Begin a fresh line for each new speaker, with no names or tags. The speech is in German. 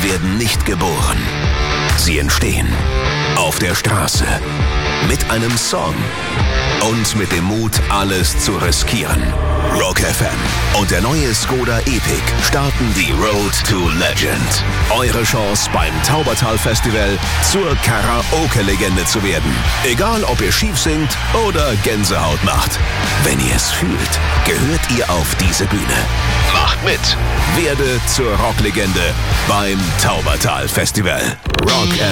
werden nicht geboren. Sie entstehen auf der Straße, mit einem Song und mit dem Mut, alles zu riskieren. Rock FM und der neue Skoda Epic starten die Road to Legend. Eure Chance beim Taubertal Festival zur Karaoke-Legende zu werden. Egal, ob ihr schief singt oder Gänsehaut macht. Wenn ihr es fühlt, gehört ihr auf diese Bühne. Macht mit. Werde zur Rocklegende beim Taubertal Festival. Rock